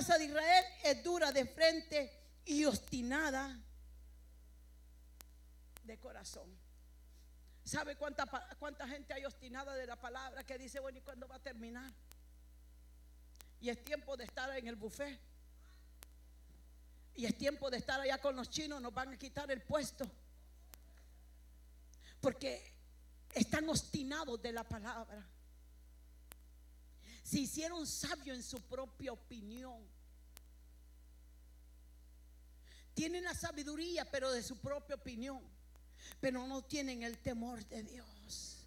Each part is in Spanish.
casa de Israel es dura de frente y obstinada de corazón. ¿Sabe cuánta gente hay obstinada de la palabra que dice, bueno, ¿y cuándo va a terminar? Y es tiempo de estar en el buffet. Y es tiempo de estar allá con los chinos, nos van a quitar el puesto. Porque están obstinados de la palabra. Se hicieron sabios en su propia opinión. Tienen la sabiduría, pero de su propia opinión. Pero no tienen el temor de Dios.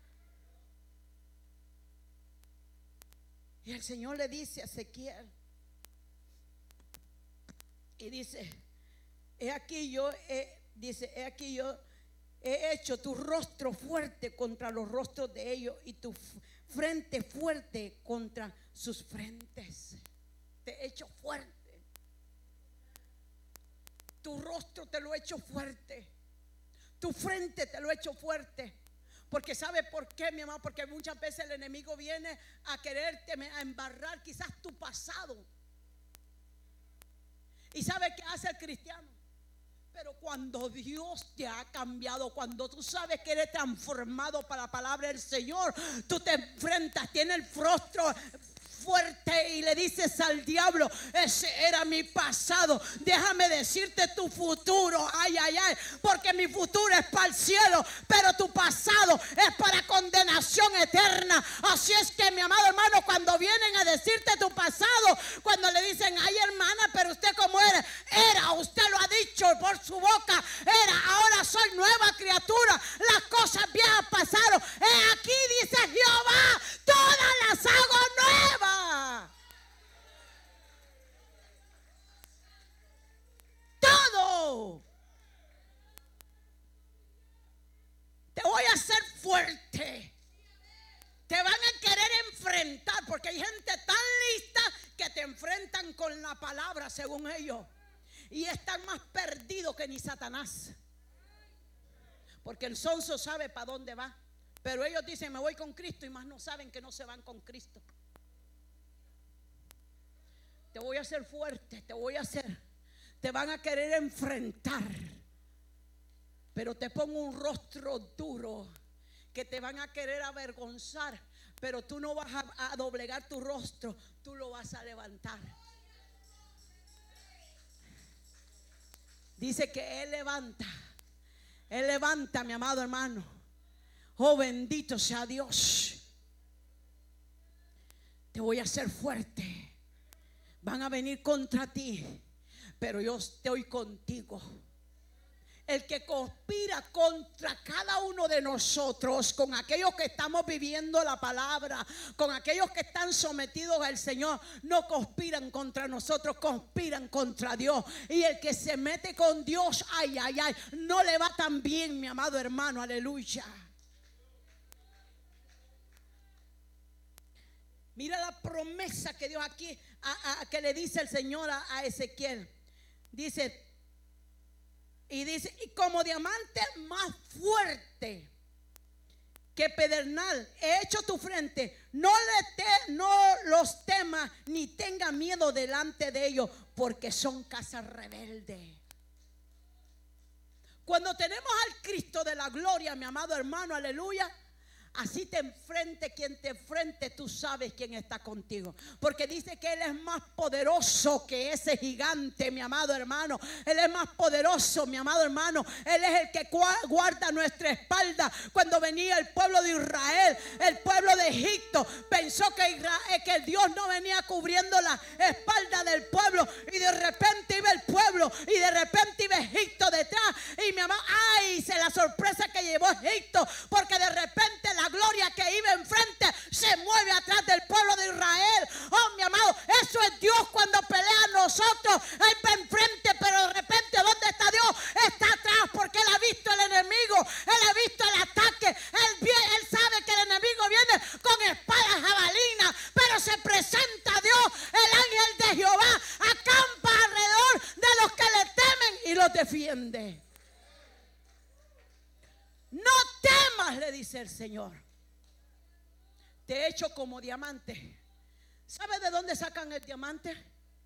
Y el Señor le dice a Ezequiel, y dice, he aquí yo he hecho tu rostro fuerte contra los rostros de ellos y tu frente fuerte contra sus frentes. Te he hecho fuerte. Tu rostro te lo he hecho fuerte. Tu frente te lo he hecho fuerte. Porque ¿sabe por qué, mi amado? Porque muchas veces el enemigo viene a quererte, a embarrar quizás tu pasado. ¿Y sabe qué hace el cristiano? Pero cuando Dios te ha cambiado, cuando tú sabes que eres transformado para la palabra del Señor, tú te enfrentas, tienes el rostro fuerte y le dices al diablo, ese era mi pasado, déjame decirte tu futuro, ay, ay, ay, porque mi futuro es para el cielo, pero tu pasado es para condenación eterna. Así es que, mi amado hermano, cuando vienen a decirte tu pasado, cuando le dicen, ay, hermana, pero usted como era, usted lo ha dicho por su boca, ahora soy nueva criatura, las cosas viejas pasaron, aquí dice Jehová, todas las hago nuevas. Todo. Te voy a hacer fuerte. Te van a querer enfrentar, porque hay gente tan lista que te enfrentan con la palabra según ellos. Y están más perdidos que ni Satanás. Porque el sonso sabe para dónde va. Pero ellos dicen, me voy con Cristo, y más no saben que no se van con Cristo. Te voy a hacer fuerte, te van a querer enfrentar, pero te pongo un rostro duro que te van a querer avergonzar, pero tú no vas a doblegar tu rostro, tú lo vas a levantar. Dice que Él levanta, mi amado hermano. Oh, bendito sea Dios. Te voy a hacer fuerte. Van a venir contra ti, pero yo estoy contigo. El que conspira contra cada uno de nosotros, con aquellos que estamos viviendo la palabra, con aquellos que están sometidos al Señor, no conspiran contra nosotros, conspiran contra Dios. Y el que se mete con Dios, ay, ay, ay, no le va tan bien, mi amado hermano, aleluya. Mira la promesa que Dios aquí, que le dice el Señor a Ezequiel. Dice, y como diamante más fuerte que pedernal he hecho tu frente, no los temas ni tenga miedo delante de ellos, porque son casa rebelde. Cuando tenemos al Cristo de la gloria, mi amado hermano, aleluya, así te enfrente quien te enfrente, tú sabes quién está contigo. Porque dice que Él es más poderoso que ese gigante, mi amado hermano. Él es más poderoso, mi amado hermano. Él es el que guarda nuestra espalda. Cuando venía el pueblo de Israel, el pueblo de Egipto, pensó que Dios no venía cubriendo la espalda del pueblo. Y de repente iba el pueblo, y de repente iba Egipto detrás. Y mi amado, ay, se la sorpresa que llevó Egipto, porque de repente la gloria que iba enfrente se mueve atrás del pueblo de Israel. Oh, mi amado, eso es Dios cuando pelea a nosotros. Él va enfrente, pero de repente, ¿dónde está Dios? Está atrás, porque Él ha visto el enemigo, Él ha visto el ataque. Él sabe que el enemigo viene con espada jabalina, pero se presenta a Dios. El ángel de Jehová acampa alrededor de los que le temen y los defiende. No temas, le dice el Señor. Te he hecho como diamante. ¿Sabe de dónde sacan el diamante?